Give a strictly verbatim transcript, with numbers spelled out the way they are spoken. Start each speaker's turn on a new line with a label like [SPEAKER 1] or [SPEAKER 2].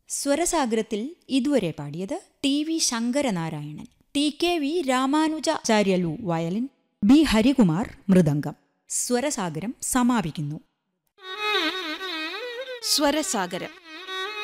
[SPEAKER 1] സ്വരസാഗരത്തിൽ ഇതുവരെ പാടിയത് T V Sankaranarayanan, T K V Ramanujacharyulu violin, B Harikumar mridangam. Swarasagaram സമാപിക്കുന്നു.
[SPEAKER 2] സ്വരസാഗരം